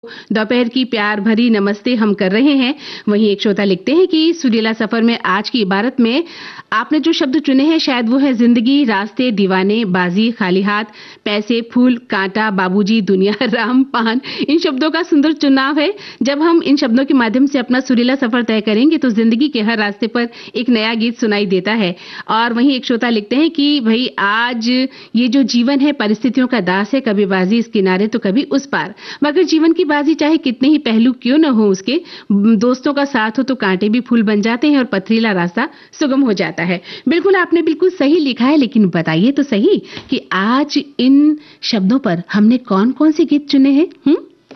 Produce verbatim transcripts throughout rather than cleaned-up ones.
दोपहर की प्यार भरी नमस्ते हम कर रहे हैं। वहीं एक श्रोता लिखते हैं कि सुरीला सफर में आज की इबारत में आपने जो शब्द चुने हैं शायद वो है जिंदगी, रास्ते, दीवाने, बाजी, खाली हाथ, पैसे, फूल, कांटा, बाबूजी, दुनिया, राम, पान। इन शब्दों का सुंदर चुनाव है। जब हम इन शब्दों के माध्यम से अपना सुरीला सफर तय करेंगे तो जिंदगी के हर रास्ते पर एक नया गीत सुनाई देता है। और वहीं एक श्रोता लिखते हैं कि भाई आज ये जो जीवन है परिस्थितियों का दास है, कभी बाजी इस किनारे तो कभी उस पार, मगर जीवन की बाजी चाहे कितने ही पहलू क्यों न हो, उसके दोस्तों का साथ हो तो कांटे भी फूल बन जाते हैं और पथरीला रास्ता सुगम हो जाता है। बिल्कुल आपने बिल्कुल सही लिखा है, लेकिन बताइए तो सही कि आज इन शब्दों पर हमने कौन कौन से गीत चुने हैं? हम्म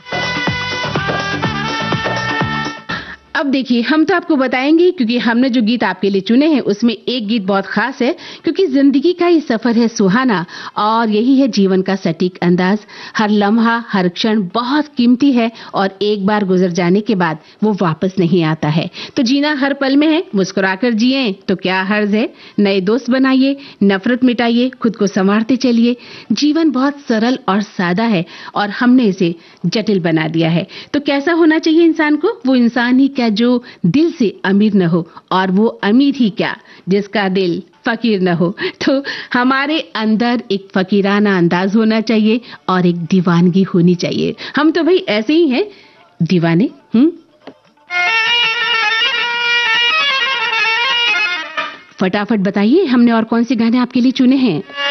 अब देखिए हम तो आपको बताएंगे क्योंकि हमने जो गीत आपके लिए चुने हैं उसमें एक गीत बहुत खास है, क्योंकि जिंदगी का ये सफर है सुहाना और यही है जीवन का सटीक अंदाज। हर लम्हा हर क्षण बहुत कीमती है और एक बार गुजर जाने के बाद वो वापस नहीं आता है। तो जीना हर पल में है, मुस्कुराकर जिए तो क्या हर्ज है। नए दोस्त बनाइए, नफरत मिटाइए, खुद को संवारते चलिए। जीवन बहुत सरल और सादा है और हमने इसे जटिल बना दिया है। तो कैसा होना चाहिए इंसान को? वो इंसान ही क्या जो दिल से अमीर न हो, और वो अमीर ही क्या जिसका दिल फकीर न हो। तो हमारे अंदर एक फकीराना अंदाज होना चाहिए और एक दीवानगी होनी चाहिए। हम तो भाई ऐसे ही हैं, दीवाने। हम्म फटाफट बताइए हमने और कौन से गाने आपके लिए चुने हैं?